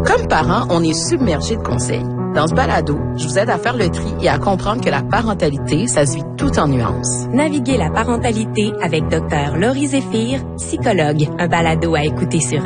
Comme parents, on est submergé de conseils. Dans ce balado, je vous aide à faire le tri et à comprendre que la parentalité, ça se vit tout en nuances. Naviguer la parentalité avec Dr. Laurie Zéphir, psychologue. Un balado à écouter sur